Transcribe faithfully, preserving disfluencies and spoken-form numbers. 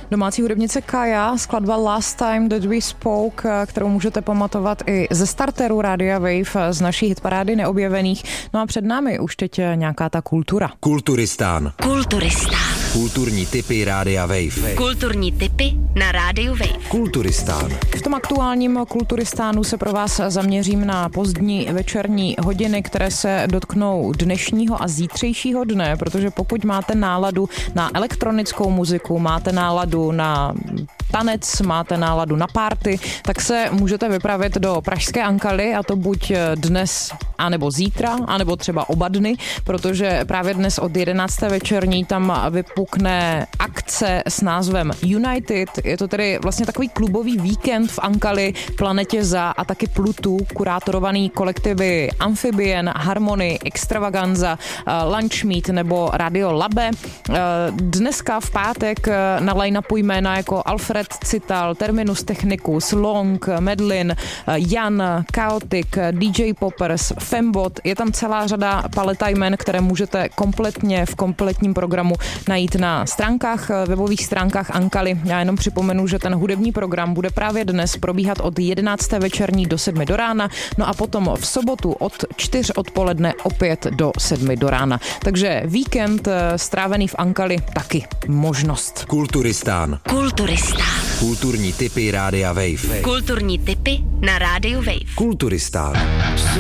Domácí hudebnice Kaja, skladba Last Time That We Spoke, kterou můžete pamatovat i ze starteru Rádia Wave z naší hitparády Neobjevených. No a před námi už teď nějaká ta kultura. Kulturistán. Kulturistán. Kulturní tipy Rádia Wave. Kulturní tipy na Rádiu Wave. Kulturistán. V tom aktuálním Kulturistánu se pro vás zaměřím na pozdní večerní hodiny, které se dotknou dnešního a zítřejšího dne, protože pokud máte náladu na elektronickou muziku, máte náladu na tanec, máte náladu na party, tak se můžete vypravit do pražské Ankaly, a to buď dnes, anebo zítra, anebo třeba oba dny, protože právě dnes od jedenácté večerní tam vypukne akce s názvem United. Je to tedy vlastně takový klubový víkend v Ankali, Planetě Za a taky Plutu, kurátorovaný kolektivy Amphibien, Harmony, Extravaganza, Lunch Meet nebo Radio Labe. Dneska v pátek na line-upu jména jako Alfred Cital, Terminus Technicus, Long, Medlin, Jan, Chaotic, D J Poppers, Fembot. Je tam celá řada paleta jmen, které můžete kompletně v kompletním programu najít na stránkách, webových stránkách Ankaly. Já jenom připomenu, že ten hudební program bude právě dnes probíhat od jedenácté večerní do sedmi do rána, no a potom v sobotu od čtyř odpoledne opět do sedmi do rána. Takže víkend strávený v Ankali taky možnost. Kulturistán. Kulturistán. Kulturní tipy Rádia Wave. Kulturní tipy na Rádiu Wave. Kulturistán.